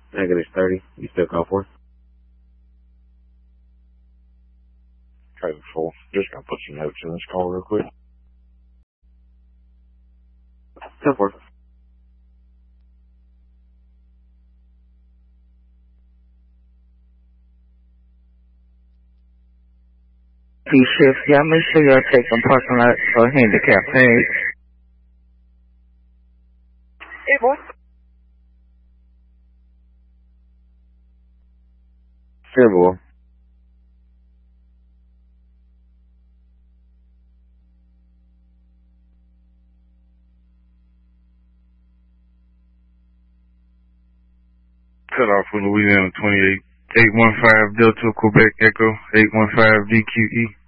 -30. You still call for? Okay, full. Just gonna put some notes in this call real quick. Go for it. P-Shift, y'all make sure y'all take them parking lot for handicap page. Hey, boy. Sure, boy. Cut off with Louisiana 28. 815 Delta Quebec Echo 815 DQE.